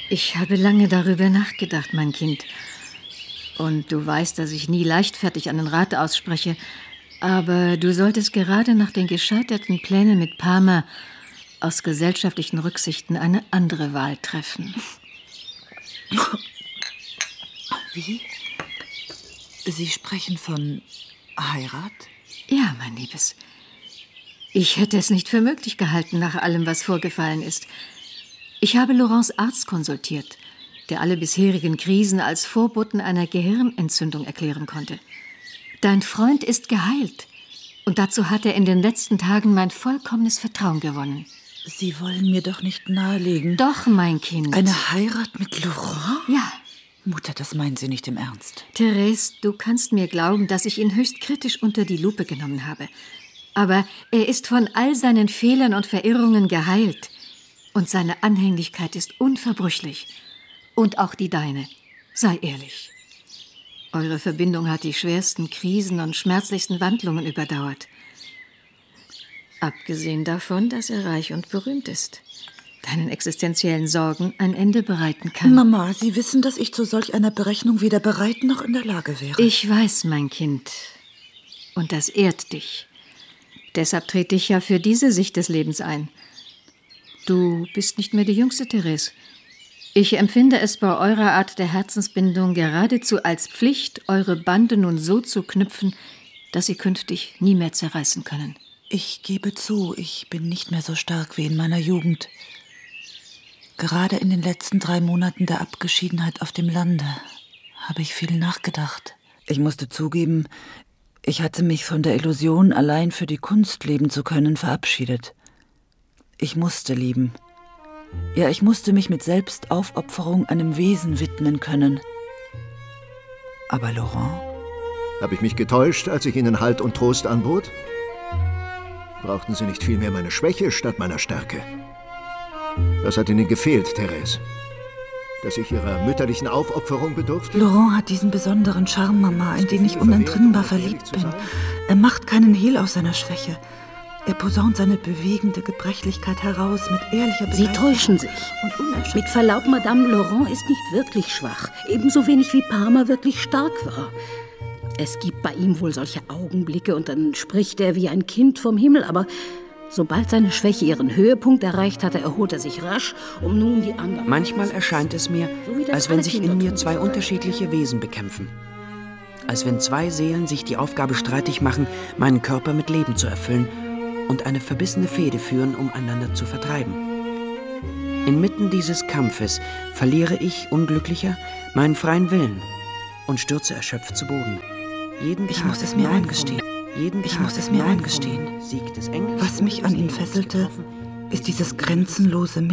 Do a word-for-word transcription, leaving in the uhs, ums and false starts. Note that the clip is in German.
Ich habe lange darüber nachgedacht, mein Kind. Und du weißt, dass ich nie leichtfertig einen Rat ausspreche. Aber du solltest gerade nach den gescheiterten Plänen mit Parma aus gesellschaftlichen Rücksichten eine andere Wahl treffen. Wie? Sie sprechen von Heirat? Ja, mein Liebes. Ich hätte es nicht für möglich gehalten, nach allem, was vorgefallen ist. Ich habe Laurents Arzt konsultiert, der alle bisherigen Krisen als Vorboten einer Gehirnentzündung erklären konnte. Dein Freund ist geheilt. Und dazu hat er in den letzten Tagen mein vollkommenes Vertrauen gewonnen. Sie wollen mir doch nicht nahelegen. Doch, mein Kind. Eine Heirat mit Laurent? Ja. Mutter, das meinen Sie nicht im Ernst. Therese, du kannst mir glauben, dass ich ihn höchst kritisch unter die Lupe genommen habe. Aber er ist von all seinen Fehlern und Verirrungen geheilt. Und seine Anhänglichkeit ist unverbrüchlich. Und auch die deine. Sei ehrlich. Eure Verbindung hat die schwersten Krisen und schmerzlichsten Wandlungen überdauert. Abgesehen davon, dass er reich und berühmt ist. Deinen existenziellen Sorgen ein Ende bereiten kann. Mama, Sie wissen, dass ich zu solch einer Berechnung weder bereit noch in der Lage wäre. Ich weiß, mein Kind. Und das ehrt dich. Deshalb trete ich ja für diese Sicht des Lebens ein. Du bist nicht mehr die jüngste, Therese. Ich empfinde es bei eurer Art der Herzensbindung geradezu als Pflicht, eure Bande nun so zu knüpfen, dass sie künftig nie mehr zerreißen können. Ich gebe zu, ich bin nicht mehr so stark wie in meiner Jugend. Gerade in den letzten drei Monaten der Abgeschiedenheit auf dem Lande habe ich viel nachgedacht. Ich musste zugeben, ich hatte mich von der Illusion, allein für die Kunst leben zu können, verabschiedet. Ich musste lieben. Ja, ich musste mich mit Selbstaufopferung einem Wesen widmen können. Aber Laurent? Habe ich mich getäuscht, als ich Ihnen Halt und Trost anbot? Brauchten Sie nicht vielmehr meine Schwäche statt meiner Stärke? Was hat Ihnen gefehlt, Therese? Dass ich Ihrer mütterlichen Aufopferung bedurfte? Laurent hat diesen besonderen Charme, Mama, in den ich unentrinnbar verliebt bin. Er macht keinen Hehl aus seiner Schwäche. Er posaunt seine bewegende Gebrechlichkeit heraus mit ehrlicher Begeisterung. Sie täuschen sich. Mit Verlaub, Madame, Laurent ist nicht wirklich schwach. Ebenso wenig wie Parma wirklich stark war. Es gibt bei ihm wohl solche Augenblicke und dann spricht er wie ein Kind vom Himmel. Aber sobald seine Schwäche ihren Höhepunkt erreicht hatte, erholt er sich rasch, um nun die anderen... Manchmal erscheint es mir, so als wenn sich in mir zwei unterschiedliche Wesen bekämpfen. Als wenn zwei Seelen sich die Aufgabe streitig machen, meinen Körper mit Leben zu erfüllen und eine verbissene Fehde führen, um einander zu vertreiben. Inmitten dieses Kampfes verliere ich, Unglücklicher, meinen freien Willen und stürze erschöpft zu Boden. Jeden ich Tag muss es mir eingestehen. Jeden ich Tag muss es mir eingestehen. Was mich an ihn fesselte, ist dieses grenzenlose